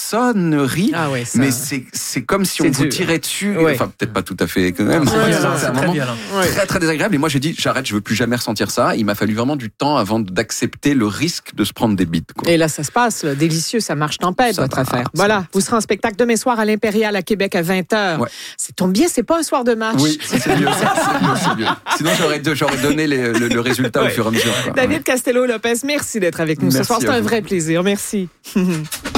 sonnerie, mais c'est comme si on vous tirait dessus. Enfin, peut-être pas tout à fait quand même. C'est un moment très, très désagréable. Et moi, j'ai dit, j'arrête, je veux plus jamais ressentir ça. Il m'a fallu vraiment du temps avant d'accepter le risque de se prendre des bites, quoi. Et là, ça se passe, là, délicieux, ça marche tempête, votre affaire. Voilà, vous serez en spectacle demain soir à l'Impérial à Québec à 20h. Ouais. C'est tombe bien, c'est pas un soir de match. Oui, c'est mieux. C'est mieux. Sinon, j'aurais donné le résultat au fur et à mesure, quoi. David Castello-Lopez, merci d'être avec nous ce soir. C'est un vrai plaisir. Merci.